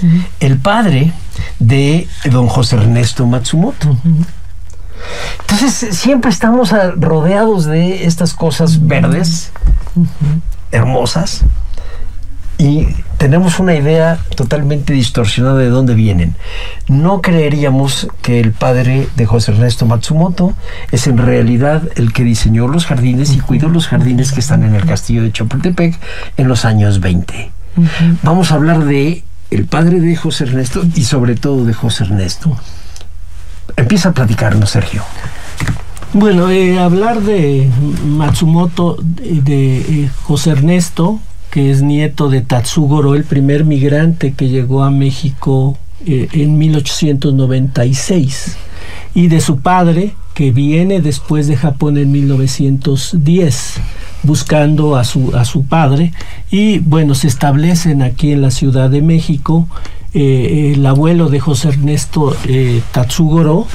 el padre de don José Ernesto Matsumoto. Entonces siempre estamos rodeados de estas cosas verdes, hermosas, y tenemos una idea totalmente distorsionada de dónde vienen. No creeríamos que el padre de José Ernesto Matsumoto es en realidad el que diseñó los jardines y cuidó los jardines que están en el castillo de Chapultepec en los años 20. Vamos a hablar de el padre de José Ernesto y sobre todo de José Ernesto. Empieza a platicarnos, Sergio. Bueno, hablar de Matsumoto, de José Ernesto, que es nieto de Tatsugoro, el primer migrante que llegó a México en 1896, y de su padre, que viene después de Japón en 1910, buscando a su padre, y bueno, se establecen aquí en la Ciudad de México. El abuelo de José Ernesto, Tatsugoro,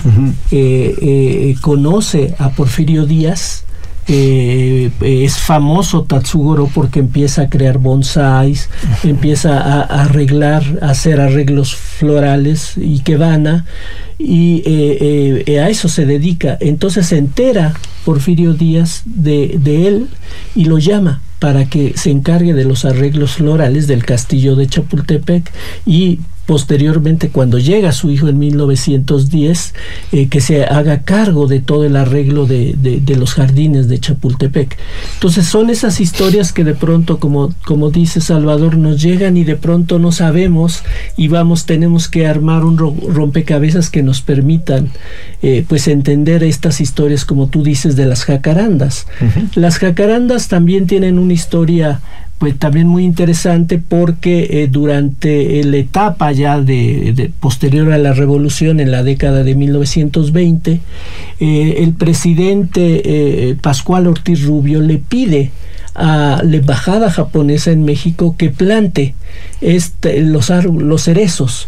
conoce a Porfirio Díaz. Es famoso Tatsugoro porque empieza a crear bonsáis, empieza a hacer arreglos florales, ikebana, y a eso se dedica. Entonces se entera Porfirio Díaz de él y lo llama para que se encargue de los arreglos florales del castillo de Chapultepec, y posteriormente, cuando llega su hijo en 1910, que se haga cargo de todo el arreglo de los jardines de Chapultepec. Entonces son esas historias que de pronto, como dice Salvador, nos llegan y de pronto no sabemos, y tenemos que armar un rompecabezas que nos permitan pues entender estas historias, como tú dices, de las jacarandas. Las jacarandas también tienen una historia pues también muy interesante, porque durante la etapa ya posterior a la revolución, en la década de 1920, el presidente Pascual Ortiz Rubio le pide a la embajada japonesa en México que plante los cerezos.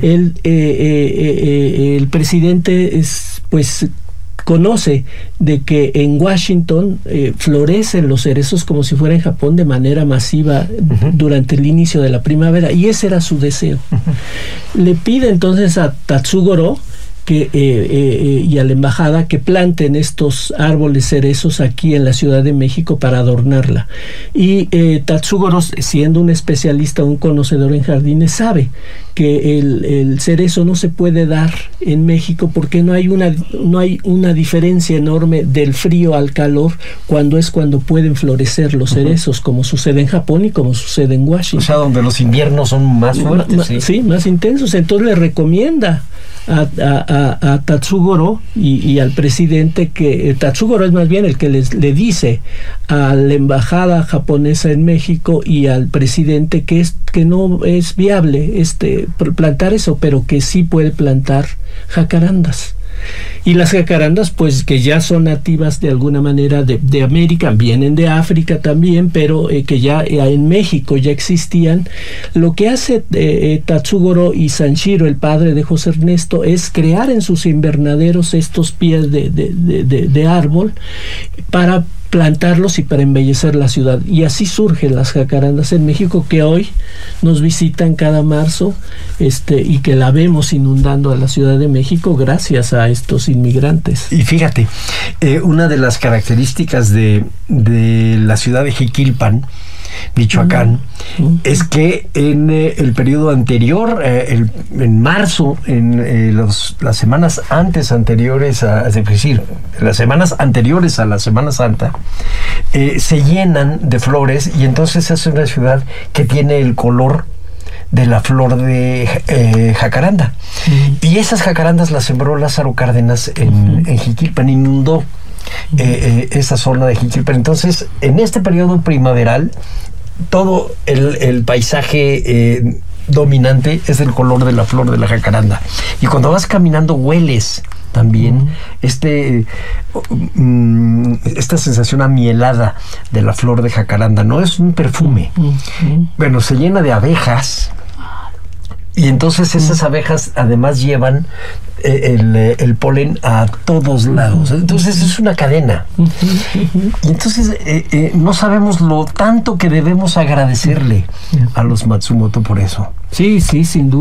El presidente conoce de que en Washington florecen los cerezos como si fuera en Japón de manera masiva durante el inicio de la primavera, y ese era su deseo. Le pide entonces a Tatsugoro y a la embajada que planten estos árboles cerezos aquí en la Ciudad de México para adornarla. Y Tatsugoro, siendo un especialista, un conocedor en jardines, sabe que el cerezo no se puede dar en México porque no hay una diferencia enorme del frío al calor cuando pueden florecer los cerezos, como sucede en Japón y como sucede en Washington. O sea, donde los inviernos son más fuertes. Sí, más intensos. Entonces le recomienda a Tatsugoro y al presidente que Tatsugoro es más bien el que le dice a la embajada japonesa en México y al presidente que no es viable plantar eso, pero que sí puede plantar jacarandas. Y las jacarandas, pues, que ya son nativas de alguna manera de América, vienen de África también, pero que ya en México ya existían. Lo que hace Tatsugoro y Sanshiro, el padre de José Ernesto, es crear en sus invernaderos estos pies de árbol para plantarlos y para embellecer la ciudad. Y así surgen las jacarandas en México, que hoy nos visitan cada marzo, y que la vemos inundando a la Ciudad de México gracias a estos inmigrantes. Y fíjate, una de las características de la ciudad de Jiquilpan, Michoacán, es que en el periodo anterior, en marzo, en las semanas anteriores a la Semana Santa, se llenan de flores, y entonces es una ciudad que tiene el color de la flor de jacaranda. Y esas jacarandas las sembró Lázaro Cárdenas en Jiquilpan, inundó esa zona de Jiquilpan. Entonces, en este periodo primaveral, todo el paisaje dominante es el color de la flor de la jacaranda. Y cuando vas caminando hueles también esta sensación amielada de la flor de jacaranda. No es un perfume. Bueno, se llena de abejas. Y entonces esas abejas además llevan el polen a todos lados. Entonces es una cadena. Y entonces no sabemos lo tanto que debemos agradecerle a los Matsumoto por eso. Sí, sin duda.